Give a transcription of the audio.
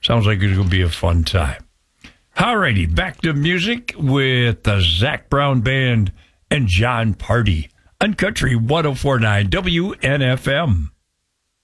Sounds like it's going to be a fun time. Alrighty, back to music with the Zac Brown Band and John Party on Country 104.9 WNFM.